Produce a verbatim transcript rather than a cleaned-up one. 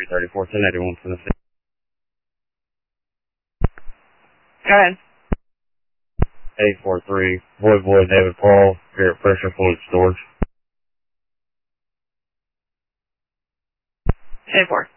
three thirty-four, ten eighty-one, Tennessee. Go ahead. eight four three, Boy Boy David Paul, here at Pressure Fluid Storage. eight four.